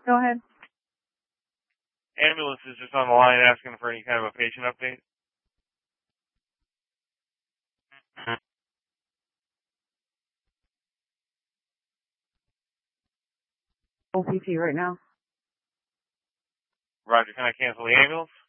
Go ahead. Ambulance is just on the line asking for any kind of a patient update. OCT right now. Roger, can I cancel the ambulance?